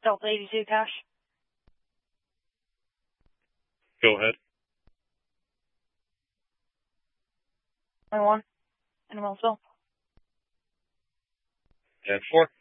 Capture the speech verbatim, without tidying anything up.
Delta eighty-two cash. Go ahead. twenty-one. Anyone still? ten four.